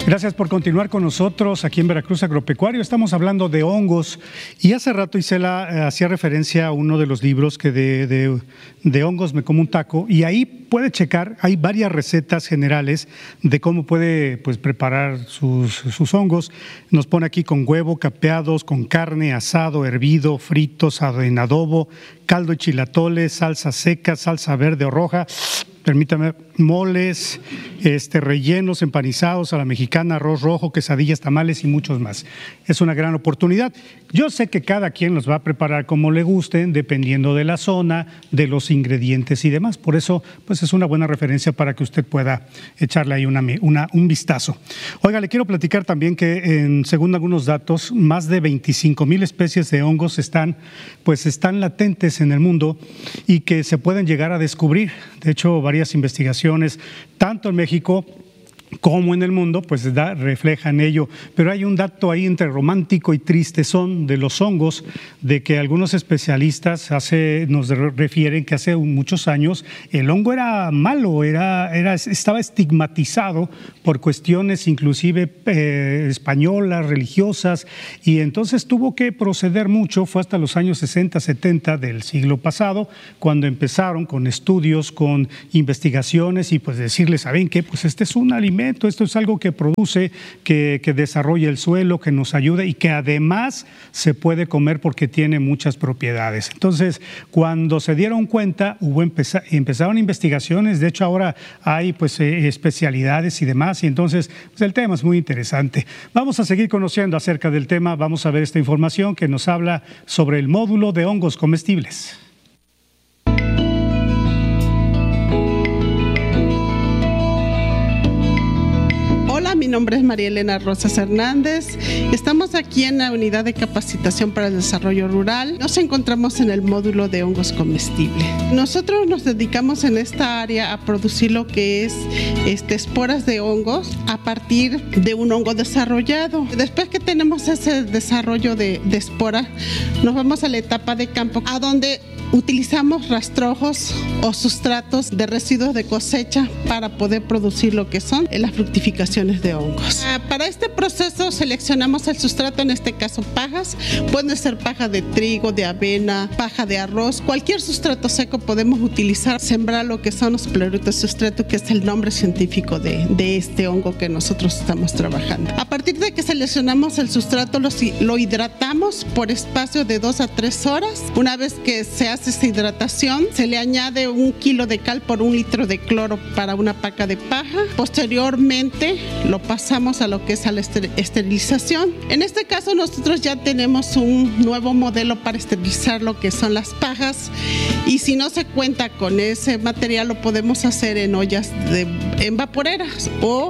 Gracias por continuar con nosotros aquí en Veracruz Agropecuario. Estamos hablando de hongos y hace rato Isela hacía referencia a uno de los libros que de hongos me como un taco, y ahí puede checar, hay varias recetas generales de cómo puede preparar sus hongos. Nos pone aquí con huevo, capeados, con carne, asado, hervido, fritos, en adobo, caldo de chilatoles, salsa seca, salsa verde o roja. Permítame, moles, rellenos, empanizados a la mexicana, arroz rojo, quesadillas, tamales y muchos más. Es una gran oportunidad. Yo sé que cada quien los va a preparar como le gusten, dependiendo de la zona, de los ingredientes y demás. Por eso, es una buena referencia para que usted pueda echarle ahí un vistazo. Oiga, le quiero platicar también que, según algunos datos, más de 25,000 especies de hongos están latentes en el mundo y que se pueden llegar a descubrir. De hecho, varias investigaciones, tanto en México como en el mundo, reflejan ello. Pero hay un dato ahí entre romántico y triste son de los hongos, de que algunos especialistas nos refieren que hace muchos años el hongo era malo, estaba estigmatizado por cuestiones inclusive españolas, religiosas, y entonces tuvo que proceder mucho. Fue hasta los años 60, 70 del siglo pasado, cuando empezaron con estudios, con investigaciones y decirles, ¿saben qué? Este es un alimento, esto es algo que produce, que desarrolla el suelo, que nos ayuda y que además se puede comer porque tiene muchas propiedades. Entonces, cuando se dieron cuenta, empezaron investigaciones. De hecho, ahora hay especialidades y demás, y entonces el tema es muy interesante. Vamos a seguir conociendo acerca del tema. Vamos a ver esta información que nos habla sobre el módulo de hongos comestibles. Mi nombre es María Elena Rosas Hernández. Estamos aquí en la Unidad de Capacitación para el Desarrollo Rural. Nos encontramos en el módulo de hongos comestibles. Nosotros nos dedicamos en esta área a producir lo que es esporas de hongos a partir de un hongo desarrollado. Después que tenemos ese desarrollo de espora, nos vamos a la etapa de campo, a donde utilizamos rastrojos o sustratos de residuos de cosecha para poder producir lo que son las fructificaciones de hongos. Para este proceso seleccionamos el sustrato, en este caso pajas. Puede ser paja de trigo, de avena, paja de arroz. Cualquier sustrato seco podemos utilizar, sembrar lo que son los pleurotus sustratus, que es el nombre científico de este hongo que nosotros estamos trabajando. A partir de que seleccionamos el sustrato, lo hidratamos por espacio de 2 a 3 horas. Una vez que se hace esta hidratación, se le añade 1 kilo de cal por 1 litro de cloro para una paca de paja. Posteriormente lo pasamos a lo que es a la esterilización. En este caso nosotros ya tenemos un nuevo modelo para esterilizar lo que son las pajas, y si no se cuenta con ese material lo podemos hacer en ollas en vaporeras, o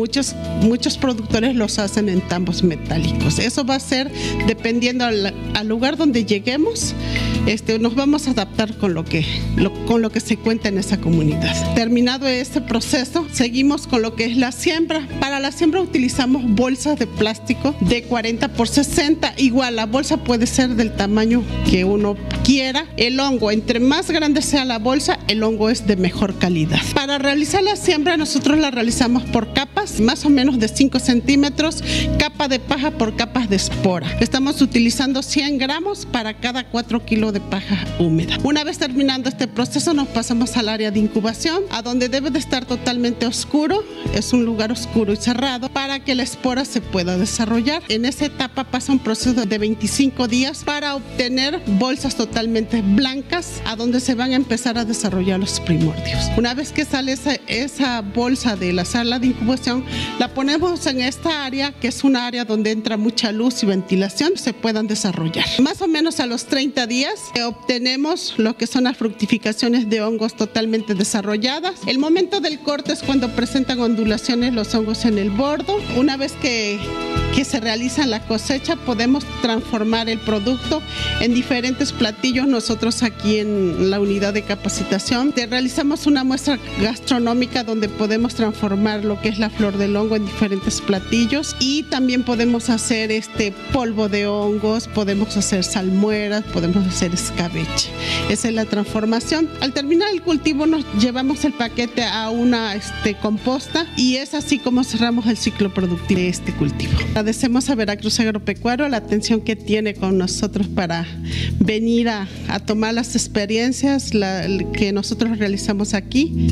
muchos productores los hacen en tambos metálicos. Eso va a ser dependiendo al lugar donde lleguemos. Nos vamos a adaptar con lo que se cuenta en esa comunidad. Terminado este proceso, seguimos con lo que es la siembra. Para la siembra utilizamos bolsas de plástico de 40 por 60. Igual, la bolsa puede ser del tamaño que uno quiera. El hongo, entre más grande sea la bolsa, el hongo es de mejor calidad. Para realizar la siembra, nosotros la realizamos por capas, más o menos de 5 centímetros, capa de paja por capas de espora. Estamos utilizando 100 gramos para cada 4 kilos de paja húmeda. Una vez terminando este proceso, nos pasamos al área de incubación, a donde debe de estar totalmente oscuro. Es un lugar oscuro y cerrado para que la espora se pueda desarrollar. En esa etapa pasa un proceso de 25 días para obtener bolsas totalmente blancas, a donde se van a empezar a desarrollar los primordios. Una vez que sale esa bolsa de la sala de incubación, la ponemos en esta área, que es una área donde entra mucha luz y ventilación, se puedan desarrollar. Más o menos a los 30 días obtenemos lo que son las fructificaciones de hongos totalmente desarrolladas. El momento del corte es cuando presentan ondulaciones los hongos en el bordo. Una vez que se realiza la cosecha, podemos transformar el producto en diferentes platillos. Nosotros aquí en la unidad de capacitación realizamos una muestra gastronómica donde podemos transformar lo que es la flor del hongo en diferentes platillos, y también podemos hacer polvo de hongos, podemos hacer salmueras, podemos hacer escabeche. Esa es la transformación. Al terminar el cultivo nos llevamos el paquete a una composta y es así como cerramos el ciclo productivo de este cultivo. Agradecemos a Veracruz Agropecuario la atención que tiene con nosotros para venir a tomar las experiencias que nosotros realizamos aquí.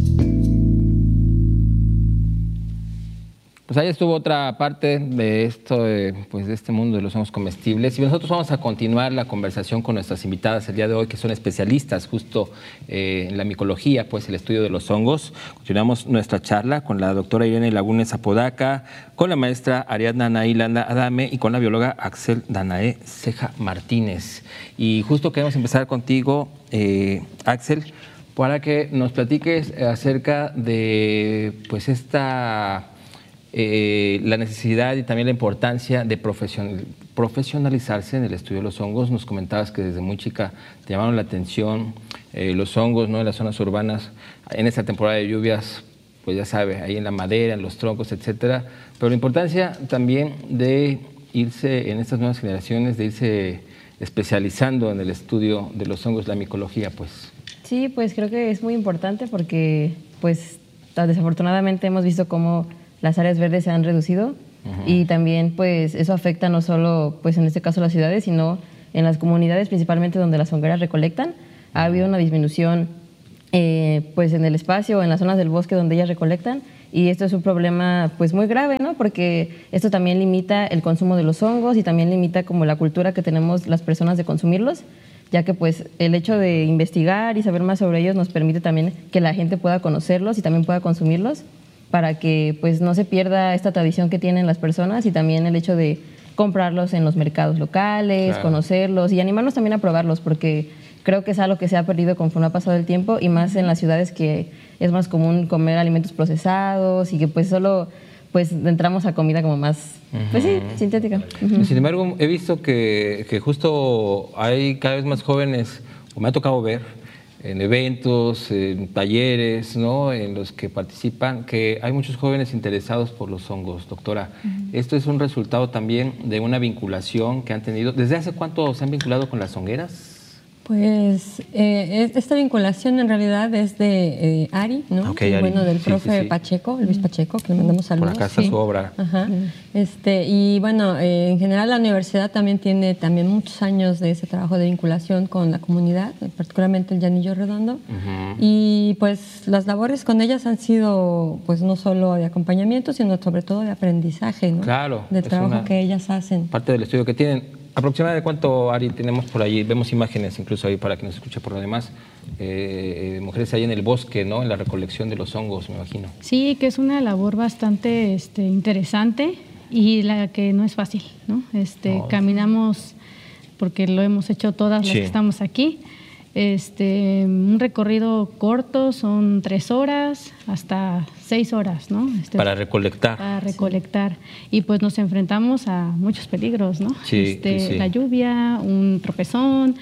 Pues ahí estuvo otra parte de esto, pues de este mundo de los hongos comestibles. Y nosotros vamos a continuar la conversación con nuestras invitadas el día de hoy, que son especialistas justo en la micología, pues el estudio de los hongos. Continuamos nuestra charla con la doctora Irene Lagunes Apodaca, con la maestra Ariadna Anaí Landa Adame y con la bióloga Axel Danae Ceja Martínez. Y justo queremos empezar contigo, Axel, para que nos platiques acerca de pues la necesidad y también la importancia de profesionalizarse en el estudio de los hongos. Nos comentabas que desde muy chica te llamaron la atención los hongos, ¿no?, en las zonas urbanas, en esta temporada de lluvias, pues ya sabe, ahí en la madera, en los troncos, etcétera. Pero la importancia también de irse, en estas nuevas generaciones, de irse especializando en el estudio de los hongos, la micología, pues. Sí, pues creo que es muy importante porque, pues, desafortunadamente hemos visto cómo las áreas verdes se han reducido y también pues eso afecta no solo pues en este caso las ciudades, sino en las comunidades principalmente donde las hongueras recolectan. Ha habido una disminución pues en el espacio, en las zonas del bosque donde ellas recolectan, y esto es un problema pues muy grave, ¿no? Porque esto también limita el consumo de los hongos y también limita como la cultura que tenemos las personas de consumirlos, ya que pues el hecho de investigar y saber más sobre ellos nos permite también que la gente pueda conocerlos y también pueda consumirlos, para que pues no se pierda esta tradición que tienen las personas, y también el hecho de comprarlos en los mercados locales, claro, conocerlos y animarnos también a probarlos, porque creo que es algo que se ha perdido conforme ha pasado el tiempo, y más en las ciudades que es más común comer alimentos procesados y que pues solo pues entramos a comida como más, pues sí, sintética. Sin embargo, he visto que justo hay cada vez más jóvenes, o me ha tocado ver, en eventos, en talleres, ¿no?, en los que participan, que hay muchos jóvenes interesados por los hongos, doctora. ¿Esto es un resultado también de una vinculación que han tenido? ¿Desde hace cuánto se han vinculado con las hongueras? Pues esta vinculación en realidad es de Ari, ¿no? Okay, Ari. Bueno, del profe Pacheco, Luis Pacheco, que le mandamos saludos. Por acá está su obra. Ajá. Y bueno, en general la universidad también tiene muchos años de ese trabajo de vinculación con la comunidad, particularmente el Llanillo Redondo. Y pues las labores con ellas han sido pues no solo de acompañamiento, sino sobre todo de aprendizaje, ¿no? Claro. Del trabajo que ellas hacen. Parte del estudio que tienen. ¿Aproximadamente cuánto, Ari, tenemos por allí? Vemos imágenes incluso ahí para que nos escuche por lo demás. Mujeres ahí en el bosque, ¿no?, en la recolección de los hongos, me imagino. Sí, que es una labor bastante interesante y la que no es fácil, ¿no? Caminamos, porque lo hemos hecho todas las que estamos aquí. Un recorrido corto, son 3 horas hasta 6 horas, ¿no? Para recolectar. Para recolectar. Y pues nos enfrentamos a muchos peligros, ¿no? Sí. La lluvia, un tropezón,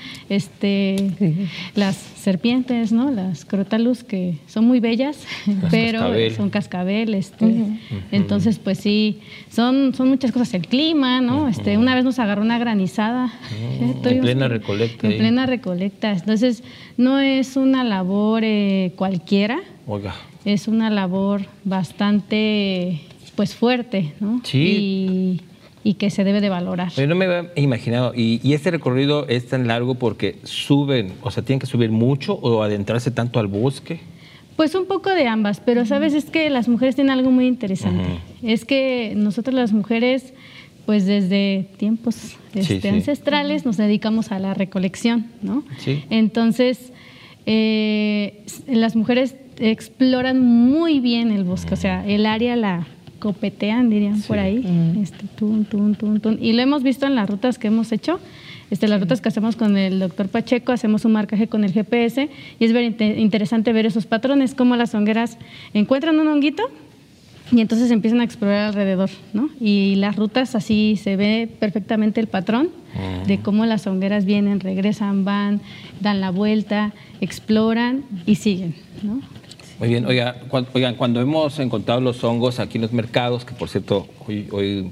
las serpientes, ¿no? Las crotalus, que son muy bellas, pero cascabel. Son cascabel. Entonces, pues sí, son muchas cosas. El clima, ¿no? Una vez nos agarró una granizada. En plena recolecta. En plena recolecta. Entonces, no es una labor cualquiera. Oiga. Es una labor bastante, pues, fuerte, ¿no? Sí. Y que se debe de valorar. Yo no me había imaginado. ¿Y este recorrido es tan largo porque suben, o sea, tienen que subir mucho o adentrarse tanto al bosque? Pues un poco de ambas, pero sabes, es que las mujeres tienen algo muy interesante. Es que nosotros las mujeres, pues desde tiempos ancestrales nos dedicamos a la recolección, ¿no? Sí. Entonces, las mujeres exploran muy bien el bosque, o sea, el área la copetean, dirían por ahí, y lo hemos visto en las rutas que hemos hecho, las rutas que hacemos con el doctor Pacheco, hacemos un marcaje con el GPS, y es very interesante ver esos patrones, cómo las hongueras encuentran un honguito y entonces empiezan a explorar alrededor, ¿no? Y las rutas, así se ve perfectamente el patrón de cómo las hongueras vienen, regresan, van, dan la vuelta, exploran y siguen, ¿no? Muy bien. Oigan, cuando hemos encontrado los hongos aquí en los mercados, que por cierto hoy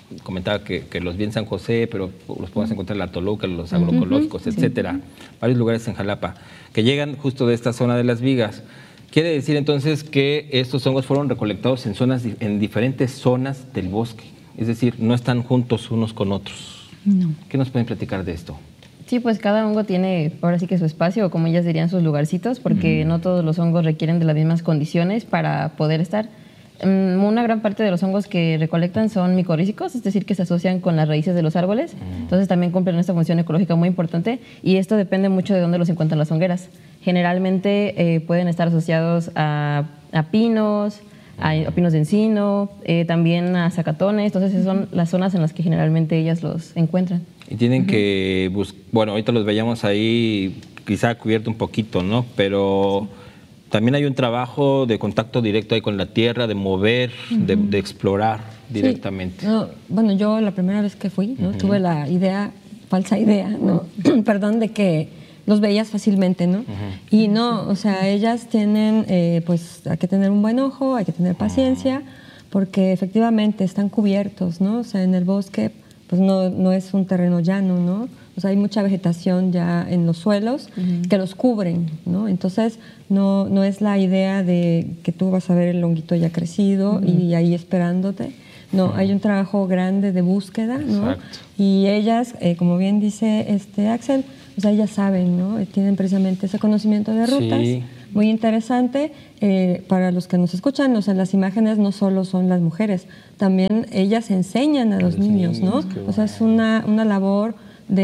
comentaba que los vi en San José, pero los podemos encontrar en la Toluca, los agroecológicos, etcétera, varios lugares en Jalapa, que llegan justo de esta zona de Las Vigas. Quiere decir entonces que estos hongos fueron recolectados en diferentes zonas del bosque, es decir, no están juntos unos con otros. No. ¿Qué nos pueden platicar de esto? Sí, pues cada hongo tiene ahora sí que su espacio, o como ellas dirían, sus lugarcitos, porque no todos los hongos requieren de las mismas condiciones para poder estar. Una gran parte de los hongos que recolectan son micorrízicos, es decir, que se asocian con las raíces de los árboles, entonces también cumplen esta función ecológica muy importante, y esto depende mucho de dónde los encuentran las hongueras. Generalmente pueden estar asociados a pinos, a pinos de encino, también a zacatones, entonces esas son las zonas en las que generalmente ellas los encuentran. Y tienen que bueno, ahorita los veíamos ahí, quizá cubierto un poquito, ¿no? Pero también hay un trabajo de contacto directo ahí con la tierra, de mover, de explorar directamente. Sí. No, bueno, yo la primera vez que fui, ¿no? Tuve la falsa idea, ¿no? Perdón, de que los veías fácilmente, ¿no? Y no, o sea, ellas tienen, pues hay que tener un buen ojo, hay que tener paciencia, porque efectivamente están cubiertos, ¿no? O sea, en el bosque pues no es un terreno llano, ¿no? O sea, hay mucha vegetación ya en los suelos que los cubren, ¿no? Entonces, no es la idea de que tú vas a ver el honguito ya crecido y ahí esperándote. No, hay un trabajo grande de búsqueda, ¿no? Exacto. Y ellas, como bien dice Axel, o sea, ellas saben, ¿no? Tienen precisamente ese conocimiento de rutas. Sí. Muy interesante. Para los que nos escuchan, o sea, las imágenes no solo son las mujeres, también ellas enseñan a los niños, ¿no? O sea, es una labor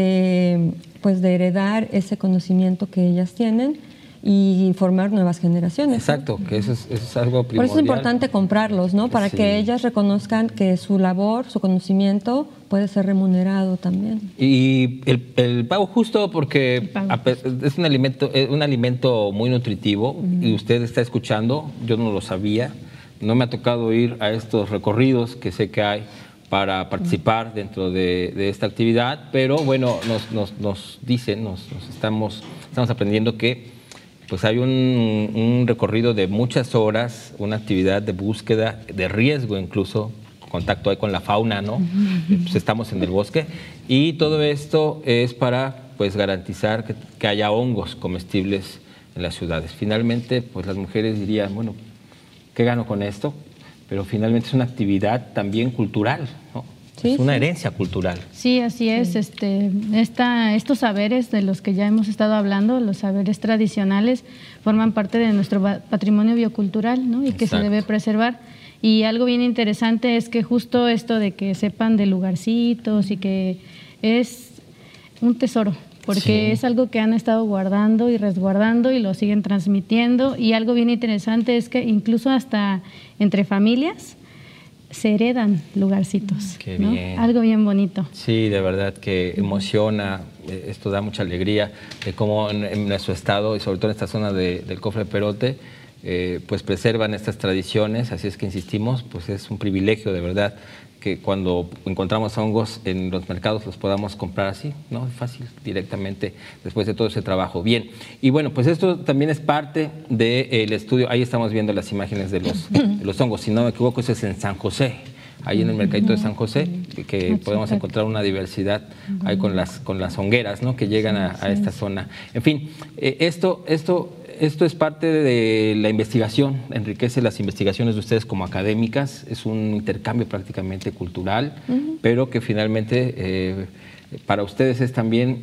de heredar ese conocimiento que ellas tienen y formar nuevas generaciones. Exacto, que eso es algo primordial. Por eso es importante comprarlos, ¿no? Para que ellas reconozcan que su labor, su conocimiento puede ser remunerado también. Y el pavo justo, porque es un alimento muy nutritivo y usted está escuchando, yo no lo sabía, no me ha tocado ir a estos recorridos que sé que hay para participar dentro de esta actividad, pero bueno, nos dicen, estamos aprendiendo que pues hay un recorrido de muchas horas, una actividad de búsqueda, de riesgo incluso, contacto ahí con la fauna, ¿no? Pues estamos en el bosque y todo esto es para pues garantizar que haya hongos comestibles en las ciudades. Finalmente, pues las mujeres dirían, bueno, ¿qué gano con esto? Pero finalmente es una actividad también cultural, ¿no? Sí, es una herencia cultural. Sí, así es. Estos saberes de los que ya hemos estado hablando, los saberes tradicionales, forman parte de nuestro patrimonio biocultural, ¿no? Y que se debe preservar. Y algo bien interesante es que justo esto de que sepan de lugarcitos y que es un tesoro, porque es algo que han estado guardando y resguardando y lo siguen transmitiendo. Y algo bien interesante es que incluso hasta entre familias se heredan lugarcitos. Qué ¿no? bien. Algo bien bonito. Sí, de verdad que emociona, esto da mucha alegría de cómo en nuestro estado y sobre todo en esta zona del Cofre de Perote, pues preservan estas tradiciones, así es que insistimos, pues es un privilegio de verdad que cuando encontramos hongos en los mercados los podamos comprar así, ¿no? Fácil, directamente, después de todo ese trabajo. Bien, y bueno, pues esto también es parte del estudio, ahí estamos viendo las imágenes de los hongos, si no me equivoco, eso es en San José, ahí en el mercadito de San José, que podemos encontrar una diversidad ahí con las hongueras, ¿no? Que llegan a esta zona. En fin, esto es parte de la investigación, enriquece las investigaciones de ustedes como académicas, es un intercambio prácticamente cultural, pero que finalmente para ustedes es también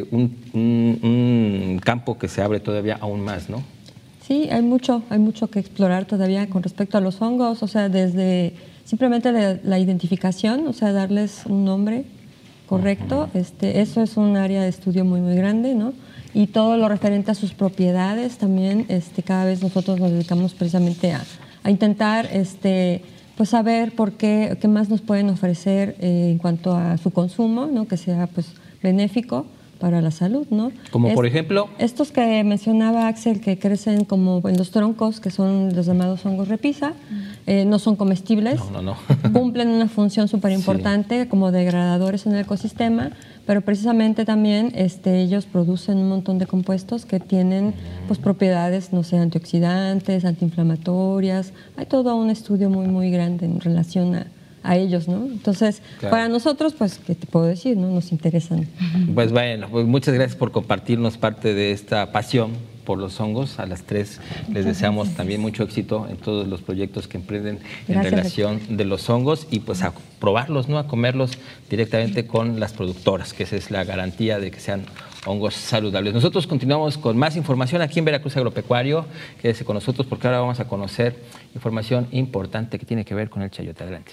un campo que se abre todavía aún más, ¿no? Sí, hay mucho que explorar todavía con respecto a los hongos, o sea, desde simplemente la identificación, o sea, darles un nombre correcto, eso es un área de estudio muy, muy grande, ¿no? Y todo lo referente a sus propiedades también, cada vez nosotros nos dedicamos precisamente a intentar pues saber qué más nos pueden ofrecer en cuanto a su consumo, ¿no? Que sea pues benéfico para la salud, ¿no? Como por ejemplo estos que mencionaba Axel, que crecen como en los troncos, que son los llamados hongos repisa, no son comestibles, no. Cumplen una función súper importante como degradadores en el ecosistema, pero precisamente también ellos producen un montón de compuestos que tienen pues propiedades, no sé, antioxidantes, antiinflamatorias. Hay todo un estudio muy, muy grande en relación a ellos, ¿no? Entonces, claro, para nosotros, pues, ¿qué te puedo decir? ¿No? Nos interesan. Pues bueno, pues muchas gracias por compartirnos parte de esta pasión por los hongos. A las tres les deseamos también mucho éxito en todos los proyectos que emprenden en relación de los hongos y pues a probarlos, ¿no? A comerlos directamente con las productoras, que esa es la garantía de que sean hongos saludables. Nosotros continuamos con más información aquí en Veracruz Agropecuario. Quédese con nosotros porque ahora vamos a conocer información importante que tiene que ver con el chayote. Adelante.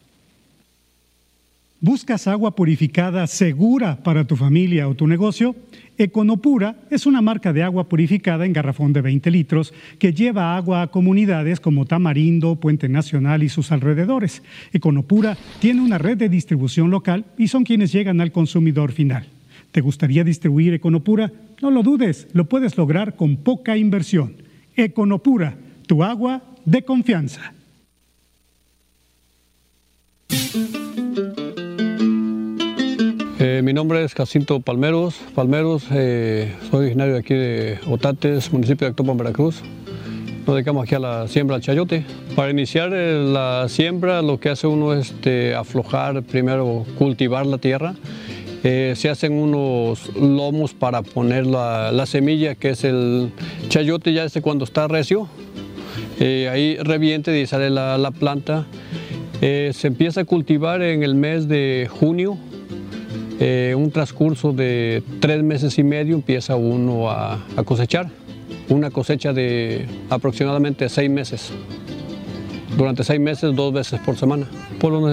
¿Buscas agua purificada segura para tu familia o tu negocio? Econopura es una marca de agua purificada en garrafón de 20 litros que lleva agua a comunidades como Tamarindo, Puente Nacional y sus alrededores. Econopura tiene una red de distribución local y son quienes llegan al consumidor final. ¿Te gustaría distribuir Econopura? No lo dudes, lo puedes lograr con poca inversión. Econopura, tu agua de confianza. Mi nombre es Jacinto Palmeros. Soy originario de aquí de Otates, municipio de Actopan, Veracruz. Nos dedicamos aquí a la siembra del chayote. Para iniciar la siembra, lo que hace uno es aflojar, primero cultivar la tierra. Se hacen unos lomos para poner la semilla, que es el chayote, ya cuando está recio. Ahí reviente y sale la planta. Se empieza a cultivar en el mes de junio. Un transcurso de 3 meses y medio empieza uno a cosechar. Una cosecha de aproximadamente 6 meses. Durante 6 meses, 2 veces por semana.